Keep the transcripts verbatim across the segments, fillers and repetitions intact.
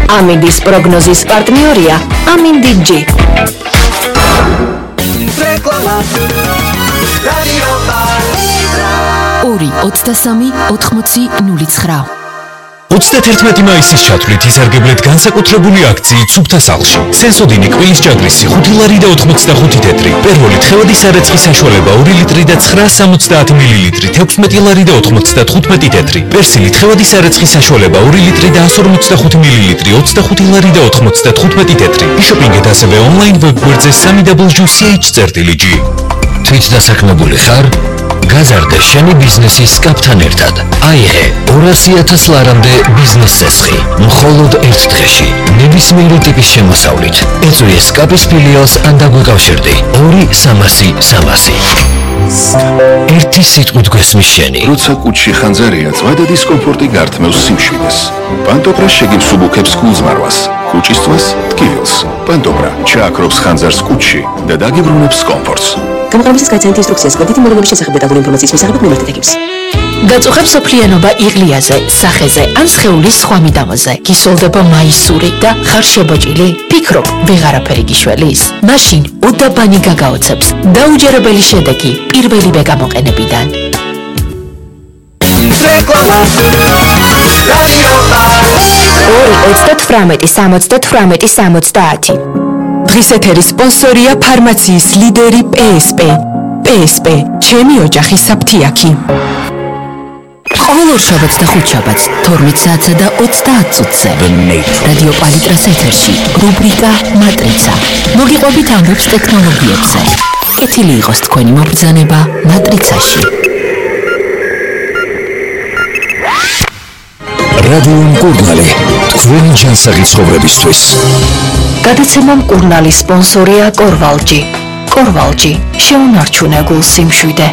ამინდის პროგნოზის პარტნიორია ამინდი ჯი. ორი ოცდასამი ოთხმოცი ნული ცხრა. ოცდათერთმეტი მაისის ჩათვლით ისარგებლეთ განსაკუთრებული აქციით სუფთა სახლში. სენსოდინი კვილის ჭაგრისი ხუთი ლარი და ოთხმოცდახუთი თეთრი. პერვოლი თხევადი სარეცხის საშუალება ორი ლიტრი და ცხრა სამოცდაათი მილილიტრი ექვსმეტი ლარი და ოთხმოცდათხუთმეტი თეთრი. პერსილი თხევადი სარეცხის საშუალება ორი ლიტრი და εκατს ორმოცდახუთი მილილიტრი ოცდახუთი ლარი და ოთხმოცდათხუთმეტი თეთრი. იშოპინგეთ ასევე ონლაინ ვებგვერდზე სამი დაბლ ჟი სი ეიჩ წერტილი-ჯი. თვით დასაქმებული ხარ? გაზარდე შენი ბიზნესის კაპთან ერთად. აიღე ორასი ათას ლარამდე ბიზნეს სესხი. მხოლოდ ერთ დღეში. ნებისმიერი ტიპის შემოსავლით. ეწვიე სკაპის ფილიალს ან დაგვიკავშირდი. ორი სამასი სამასი. ერთი სიტყვით გვესმის შენი. როცა კუჩში ხანძარია, წვადა დისკომფორტი გართმევს სიმშვიდეს. პანტოპრა შეგიფსუბუქებს გულზმარვას. კუჩისთვის ტკივილს. პანტოპრა ჩააქრობს ხანძარს კუჩში და დაგიბრუნებს კომფორტს. გამყრობის გაიცანეთ ინსტრუქციას კვეთითი მოვლენების შესახებ დეტალური ინფორმაციის მისაღებად მიმართეთ ეკიპს. გაწუხებს ოფლიანობა იღლიაზე, სახეზე ან სხეულის სხვა მიდამოზე. გისოლდება მაისური და ხარ შებოჭილი? ფიქრობ, ვეღარაფერი გიშველის? მაშინ უდაბანი გაგაოცებს. დაუჯერებელი შედეგი პირველივე გამოყენებიდან. ორი ოცდათვრამეტი სამოცდათვრამეტი სამოცდაათი. დღის ეთერის სპონსორია ფარმაციის ლიდერი პი ეს პი. პი ეს პი, ჩემი ოჯახის საფთიაქი. ყოველ ორშაბათს და ხუთშაბათს თორმეტ საათსა და ოცდაათ წუთზე რადიო პალიტრას ეთერში რუბრიკა მატრიცა. მოგიყვებით ამბებს ტექნოლოგიებზე. კეთილი იყოს თქვენი მობრძანება მატრიცაში. რადიო მკურნალი, თქვენი ჯანსაღი ცხოვრებისთვის. გადაცემა მკურნალის სპონსორია კორვალჯი. კორვალჯი, შეუნარჩუნე გულს სიმშვიდე.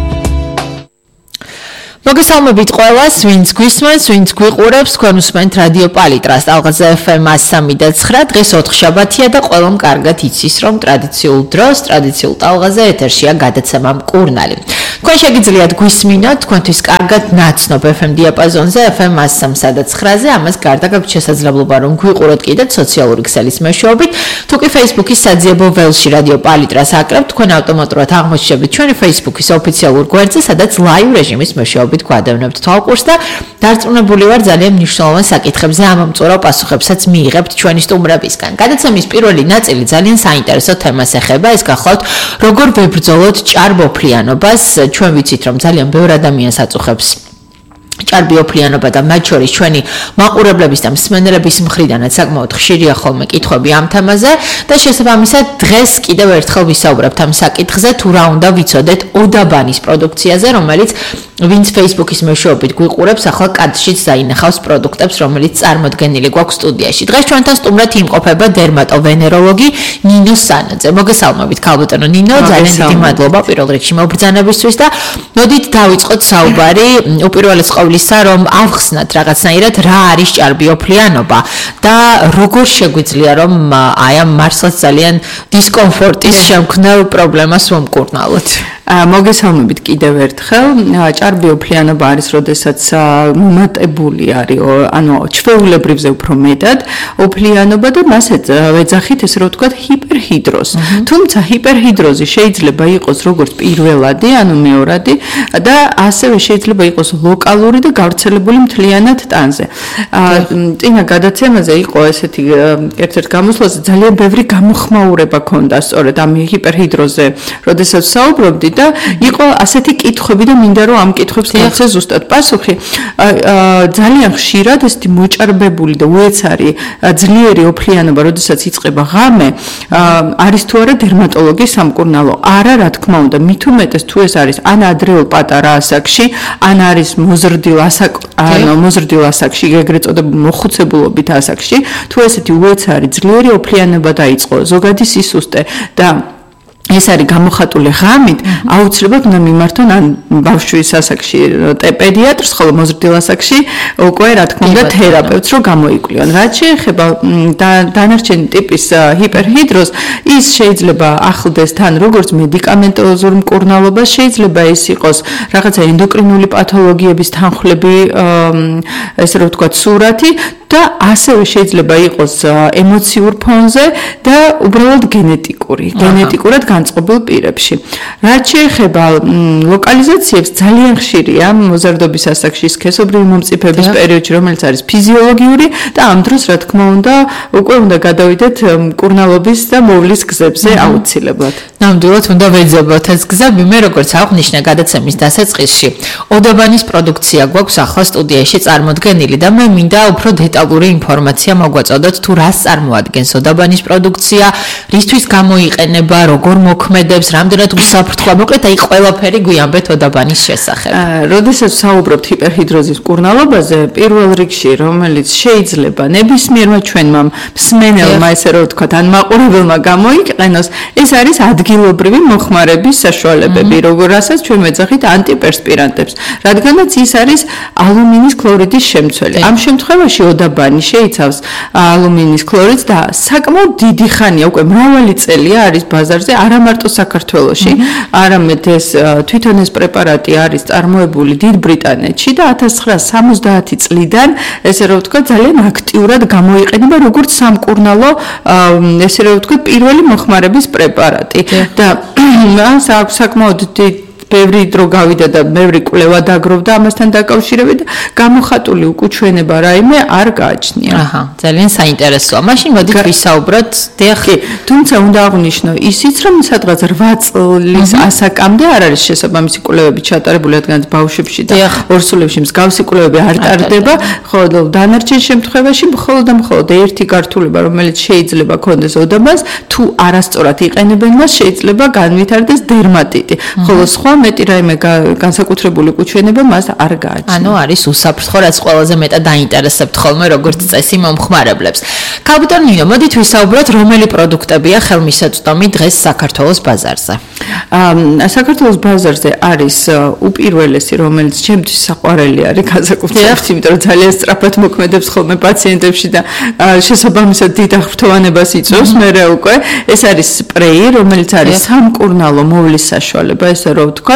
მოგესალმებით ყველას, ვინც გვისმენს, ვინც გვიყურებს, თქვენ უსმენთ რადიო პალიტრას, ტალღაზე ეფ ემ სამი და ცხრა, დღეს ოთხშაბათია და ყველამ კარგად იცის, რომ ტრადიციულ დროს, ტრადიციულ ტალღაზე ეთერშია გადაცემა მკურნალი. თქვენ შეგიძლიათ გვისმინოთ, თქვენთვის კარგად ნაცნობ ეფ ემ დიაპაზონზე, ეფ ემ სამსა და ცხრაზე, ამას გარდა გაქვთ შესაძლებლობა, რომ გვიყუროთ კიდეც სოციალური ქსელის მეშვეობით, თუ კი Facebook-ის საძიებო ველში რადიო პალიტრას აკრებთ, თქვენ ავტომატურად აღმოჩნდებით ჩვენი Facebook-ის ოფიციალურ გვერდზე, სადაც ლაივ რეჟიმის მეშვეობით გვადევნებთ თვალყურს და დარწმუნებული ვარ ძალიან მნიშვნელოვან საკითხებზე ამომწურო პასუხებსაც მიიღებთ ჩვენი სტუმრებისგან. გადაცემის პირველი ნაწილი ძალიან საინტერესო თემას ეხება, ეს გახლავთ როგორ ვებრძოლოთ ჭარბოფლიანობას. ჩვენ ვიცით, რომ ძალიან ბევრ ადამიანს აწუხებს ჭარბიოფლიანობა და მათ შორის ჩვენი მაყურებლების და მსმენელების მხრიდანაც საკმაოდ ხშირია ხოლმე კითხვები ამ თემაზე და შესაბამისად დღეს კიდევ ერთხელ ვისაუბრებთ ამ საკითხზე, თუ რა უნდა ვიცოდეთ ოდაბანის პროდუქციაზე, რომელიც ვინც Facebook-ის მეშვეობით გვიყურებს, ახლა კადრშიც დაინახავს პროდუქტებს, რომელიც წარმოდგენილი გვაქვს სტუდიაში. დღეს ჩვენთან სტუმრად იმყოფება დერმატოვენეროლოგი ნინო სანაძე. მოგესალმებით, ქალბატონო ნინო, ძალიან დიდი მადლობა პირველ რიგში მობრძანებისთვის და მოდით დავიწყოთ საუბარი უპირველეს ყოვლისა, რომ ავხსნათ რაღაცნაირად რა არის ჭარბიოფლიანობა და როგორ შეგვიძლია რომ აი ამ მართლაც ძალიან დისკომფორტის შემქმნელ პრობლემას ვამკურნალოთ. მოგესალმებით კიდევ ერთხელ. ჭარბიოფლიანობა არის, როდესაც მომატებული არის, ანუ ჩვეულებრივზე უფრო მეტად ოფლიანობა და მას ეძახით, ესე რომ ვთქვათ, ჰიპერჰიდროზს. თუმცა ჰიპერჰიდროზი შეიძლება იყოს როგორც პირველადი, ანუ მეორადი და ასევე შეიძლება იყოს ლოკალური და გავრცელებული მთლიანად ტანზე. წინა გადაცემაზე იყო ესეთი ერთ-ერთ გამოსვლაზე ძალიან ბევრი გამოხმაურება ქონდა სწორედ ამ ჰიპერჰიდროზზე, როდესაც საუბრობდი და იყო ასეთი კითხვები და მინდა რომ ამ კითხვებს გავცე ზუსტად პასუხი. ძალიან ხშირად ესეთი მოჭარბებული და უეცარი ძლიერი ოფლიანობა, როდესაც იწყება ღამე, არის თუ არა დერმატოლოგის სამკურნალო. არა, რა თქმა უნდა, მით უმეტეს თუ ეს არის ან ადრეულ პატარა ასაკში, ან არის მოზრდილ ასაკ, ანუ მოზრდილ ასაკში, ეგრეთ წოდებულ მოხუცებულობით ასაკში, თუ ესეთი უეცარი ძლიერი ოფლიანობა დაიწყო, ზოგადი სისუსტე და ეს არის გამოხატული ღამით, აუცილებლად უნდა მიმართონ ან ბავშვის ასაკში პედიატრს, ხოლო მოზრდილ ასაკში უკვე რა თქმა უნდა თერაპევტს რომ გამოიკვლიონ. რაც შეეხება დანარჩენი ტიპის ჰიპერჰიდროზს, ის შეიძლება ახლდეს თან როგორც მედიკამენტოზურ მკურნალობას, შეიძლება ის იყოს რაღაცა ენდოკრინული პათოლოგიების თანხლები, ესე რომ ვთქვათ, სურათი. და ასევე შეიძლება იყოს ემოციურ ფონზე და უბრალოდ გენეტიკური, გენეტიკურად განწყობილ პირებში. რაც შეეხება ლოკალიზაციებს, ძალიან ხშირია მოზარდობის ასაკში სქესობრივი მომწიფების პერიოდში, რომელიც არის ფიზიოლოგიური და ამ დროს, რა თქმა უნდა, უკვე უნდა გადავიდეთ მკურნალობის და მოვლის გზებზე აუცილებლად. ნამდვილად უნდა ვეძებოთ ეს გზა, მე როგორც აღნიშნე გადაცემის დასაწყისში, ოდაბანის პროდუქცია გვაქვს ახლა სტუდიაში წარმოდგენილი და მე მინდა უფრო დეტალური ინფორმაცია მოგვაწოდოთ თუ რას წარმოადგენს ოდაბანის პროდუქცია, რისთვის გამოიყენება, როგორ მოქმედებს, რამდენად უსაფრთხოა, მოკლედ აი ყველაფერი გვიამბეთ ოდაბანის შესახებ. როდესაც საუბრობთ ჰიპერჰიდროზის მკურნალობაზე, პირველ რიგში, რომელიც შეიძლება ნებისმიერმა ჩვენმა მსმენელმა, ესე რომ ვთქვათ, ან მაყურებელმა გამოიყენოს, ეს არის ადგილობრივი მოხმარების საშუალებები, როგორასაც ჩვენ ვეძახით ანტიპერსპირანტებს, რადგანაც ის არის ალუმინის ქლორიდის შემცველი. ამ შემთხვევაში ოდაბანი შეიცავს ალუმინის ქლორიდს და საკმაოდ დიდი ხანია, უკვე მრავალი წელია არის ბაზარზე, არა მარტო საქართველოში, არამედ ეს თვითონ ეს პრეპარატი არის წარმოებული დიდ ბრიტანეთში და ათას ცხრაასა სამოცდაათი წლიდან, ესე რომ ვთქვათ, ძალიან აქტიურად გამოიყენება როგორც სამკურნალო, ესე რომ ვთქვათ, პირველი მოხმარების პრეპარატი და მას აქვს საკმაოდ ბევრი დრო გავიდა და ბევრი კვლევა დაგროვდა ამასთან დაკავშირებით და გამოხატული უკუჩვენება რაიმე არ გააჩნია. აჰა, ძალიან საინტერესოა. მაშინ მოდით ვისაუბროთ, დიახი, თუმცა უნდა აღვნიშნო ისიც, რომ სადღაც რვა წლის ასაკამდე არ არის შესაბამისი კვლევები ჩატარებული, რადგან ბავშვებში და ორსულებში მსგავსი კვლევები არ ტარდება, ხოლო დანარჩენ შემთხვევაში მხოლოდ და მხოლოდ ერთი გართულება, რომელიც შეიძლება ქონდეს ოდაბას, თუ არასწორად იყენებენ მას, შეიძლება განვითარდეს დერმატიტი, ხოლო სხვა მეტი რაიმე განსაკუთრებული უკუჩვენება მას არ გააჩნია. ანუ არის უსაფრთხო, რაც ყველაზე მეტად დაინტერესებთ ხოლმე როგორც წესი მომხმარებლებს. კაპიტან ნინო, მოდით ვისაუბროთ, რომელი პროდუქტებია ხელმისაწვდომი დღეს საქართველოს ბაზარზე. საქართველოს ბაზარზე არის უპირველესი, რომელიც ჩემთვის საყვარელი არის განსაკუთრებით, იმიტომ რომ ძალიან სწრაფად მოქმედებს ხოლმე პაციენტებში და შესაბამისად დიდ აღფრთოვანებას იწვევს მერე უკვე. ეს არის სპრეი, რომელიც არის სამკურნალო მოვლის საშუალება, ესე რომ ვთქვათ,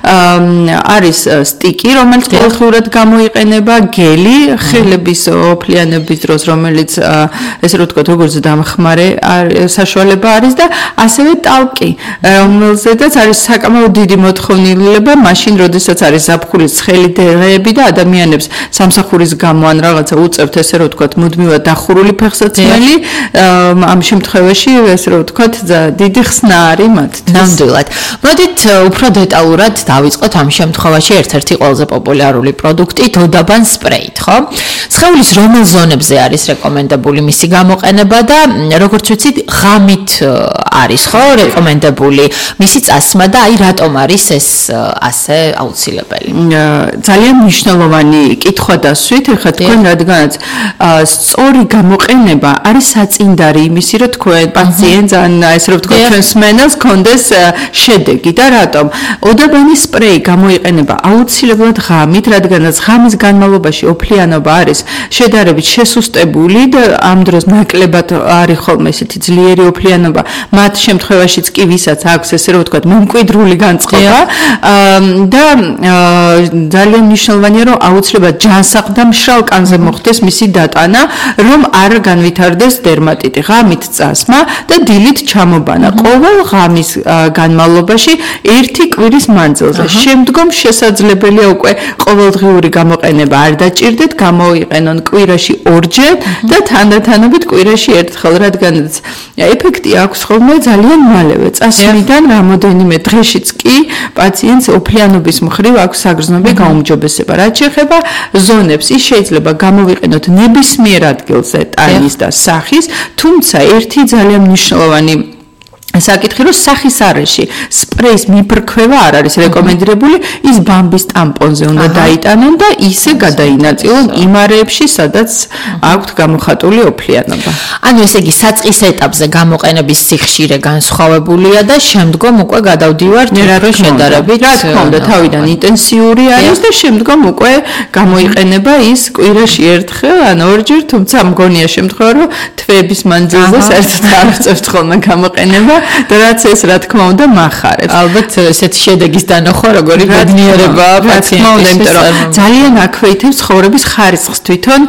არის სტიკი, რომელიც ყოველდღურად გამოიყენება, გელი ხელების ოფლიანების დროს, რომელიც ესე რომ ვთქვათ, როგორც დამხმარე საშუალება არის და ასევე ტალკი, რომელზედაც არის საკმაოდ დიდი მოთხოვნილება, მაშინ, როდესაც არის ზაფხულის ცხელი დღეები და ადამიანებს სამსახურის გამო ან რაღაცა უწევთ, ესე რომ ვთქვათ, მუდმივად დახურული ფეხსაცმელი, ამ შემთხვევაში, ესე რომ ვთქვათ, დიდი ხსნა არის მათთვის. ნამდვილად. მოდით უფრო დეტალურად დავიწყოთ ამ შემთხვევაში ერთ-ერთი ყველაზე პოპულარული პროდუქტი დოდაბან სპრეით, ხო? სხეულის რომელ ზონებზე არის რეკომენდებული მისი გამოყენება და როგორც ვიცით, ღამით არის, ხო, რეკომენდებული მისი წასმა და აი რატომ არის ეს ასე აუცილებელი? ძალიან მნიშვნელოვანი კითხვა დასვით, ეხლა თქვენ რადგანაც სწორი გამოყენება არის საწინდარი იმისი, რომ თქვენ პაციენტს ან ესე რომ ვთქვათ, ჩვენს მსმენელს კონდეს შედეგი და რატომ? ოდაბანის სპრეი გამოიყენება აუცილებლად ღამით, რადგანაც ღამის განმავლობაში ოფლიანობა არის შედარებით შესუსტებული და ამ დროს ნაკლებად არის ხოლმე ესეთი ძლიერი ოფლიანობა, მათ შემთხვევაშიც კი ვისაც აქვს ესე რომ ვთქვათ, მემკვიდრული განწყობა და ძალიან მნიშვნელოვანია, რომ აუცილებლად ჯანსაღ და მშრალ კანზე მოხდეს მისი დატანა, რომ არ განვითარდეს დერმატიტი. ღამით წასმა და დილით ჩამობანა ყოველ ღამის განმავლობაში ერთი კვირის მანძილზე. შემდგომ შესაძლებელია უკვე ყოველდღიური გამოყენება არ დაჭირდეთ, გამოიყენონ კვირაში ორჯერ და თანდათანობით კვირაში ერთხელ, რადგანაც ეფექტი აქვს ხოლმე ძალიან მალევე. წასვლიდან რამოდენიმე დღეშიც კი პაციენტს ოფლიანობის მხრივ აქვს საგრძნობი გაუმჯობესება. რაც შეეხება ზონებს, ის შეიძლება გამოვიყენოთ ნებისმიერ ადგილზე ტანის და სახის, თუმცა ერთი ძალიან მნიშვნელოვანი საკითხი, რომ სახის არეში სპრეის მიფრქვევა არ არის რეკომენდებული, ის ბამბის ტამპონზე უნდა დაიტანონ და ისე გადაინაწილონ იმ არეებში, სადაც აქვთ გამოხატული ოფლიანობა. ანუ ესე იგი საწყის ეტაპზე გამოყენების სიხშირე განსხვავებულია და შემდგომ უკვე გადავდივართ უფრო შედარებით. რა თქმა უნდა, თავიდან ინტენსიური არის და შემდგომ უკვე გამოიყენება ის კვირაში ერთხელ ან ორჯერ, თუმცა მგონია შემთხვევა, რომ თვეების მანძილზე საერთოდ არ წევთ ხოლმე გამოყენება. და რაც ეს რა თქმა უნდა מחარებს. ალბათ ესეთი შედეგის დანახვა როგორი ბედნიერება პაციენტის, იმიტომ რომ ძალიან აქვეითებს ცხოვრების ხარისხს თვითონ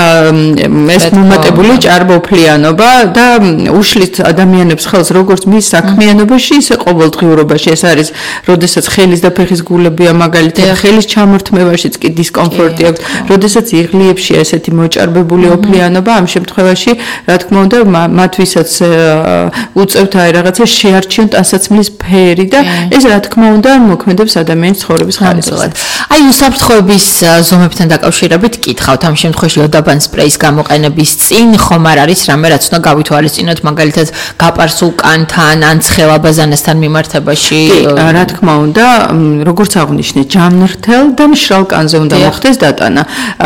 ეს მომატებული ჭარბოფლიანობა და უშლის ადამიანებს ხელს როგორც მის საქმიანობაში, ისე ყოველდღიურობაში. ეს არის, როდესაც ხელის და ფეხის გულებია მაგალითად, ხელის ჩამორთმევაშიც კი დისკომფორტი აქვს, როდესაც იღლიებშია ესეთი მოჭარბებული ოფლიანობა, ამ შემთხვევაში, რა თქმა უნდა, მათ ვისაც უწევთ აი რაღაცა შეარჩიონ ტანსაცმლის ფერი და ეს რა თქმა უნდა მოქმედებს ადამიანის ცხოვრების ხარისხს. აი უსაფრთხოების ზომებთან დაკავშირებით კითხავთ, ამ შემთხვევაში ოდაბან სპრეის გამოყენების წინ ხომ არ არის რამე რაც უნდა გავითვალისწინოთ, მაგალითად გაპარსულ კანთან ან ცხელაბაზანასთან მიმართებაში? რა თქმა უნდა, როგორც აღნიშნე, ჯამრთელ და მშრალ კანზე უნდა მოხდეს დატანა.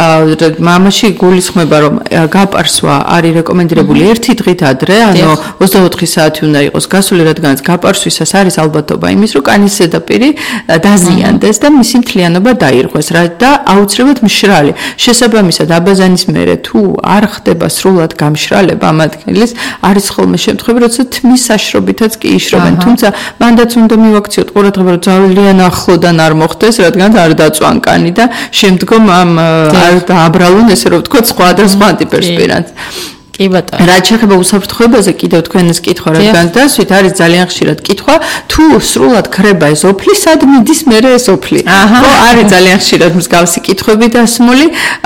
მამაში გულისხმება, რომ გაპარსვა არის რეკომენდირებული ერთი დღით ადრე, ანუ ოცდაოთხი საათი უნდა იყოს გასული, რადგანაც გაპარსვისას არის ალბათობა იმის, რომ კანის ზედაპირი დაზიანდეს და მისი მთლიანობა დაირღვეს და აუცილებლად მშრალი. შესაბამისად, აბაზანის მერე თუ არ ხდება სრულად გამშრალება ამ ადგილის, არის ხოლმე შემთხვევები, როცა თმის საშრობითაც კი იშრობენ. თუმცა მანდაც უნდა მივაქციოთ ყურადღება, რომ ძალიან ახლოდან არ მოხდეს, რადგან არ დაწვან კანი და შემდგომ ამ არ დააბრალონ, ესე რომ ვთქვათ, სხვა და სხვა ტიპის პირანს. კი ბატონო. რაც შეეხება უსაფრთხოებაზე, კიდევ თქვენს კითხვა რადგან დასვით არის ძალიან ხშირად კითხვა, თუ სრულად ქრება ეს ოფლი, სად მიდის მერე ეს ოფლი? ხო, არის ძალიან ხშირად მსგავსი კითხვები დასმული,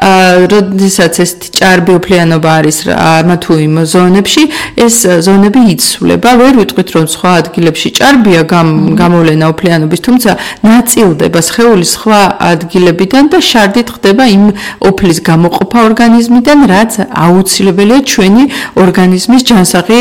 როდესაც ეს ჭარბი ოფლიანობა არის ამა თუ იმ ზონებში, ეს ზონები იცვლება. ვერ ვიტყვით, რომ სხვა ადგილებში ჭარბია გამოვლენა ოფლიანობის, თუმცა ნაწილდება სხეულის სხვა ადგილებიდან და შარდით ხდება იმ ოფლის გამოყოფა ორგანიზმიდან, რაც აუცილებელია ჩვენი ორგანიზმის ჯანსაღი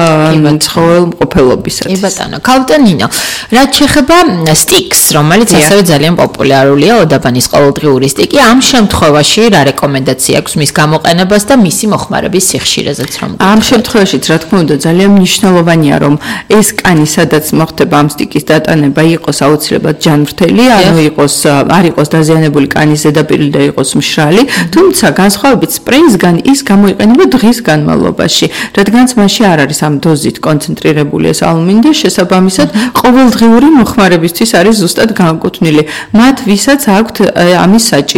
ცხოველმყოფელობისათვის. კი ბატონო, კავტანინო, რაც შეეხება სტიქს, რომელიც ასევე ძალიან პოპულარულია, ოდაბანის ყოველდღიური სტიკი, ამ შემთხვევაში რა რეკომენდაცია აქვს მის გამოყენებას და მისი მოხმარების სიხშირეზეც რომ ამ შემთხვევაშიც რა თქმა უნდა ძალიან მნიშვნელოვანია, რომ ეს კანი, სადაც მოხდება ამ სტიკის დატანება, იყოს აუცილებლად ჯანმრთელი, ანუ იყოს არ იყოს დაზიანებული კანის ზედაპირი და იყოს მშრალი, თუმცა განსხვავებით სპრეისგან ის გამოიყენება დღის განმავლობაში, რადგანაც მასში არ არის ამ დოზით კონცენტრირებული ეს ალუმინი და შესაბამისად ყოველდღიური მოხმარებისთვის არის ზუსტად განკუთვნილი. მათ ვისაც აქვთ ამის საჭიროება.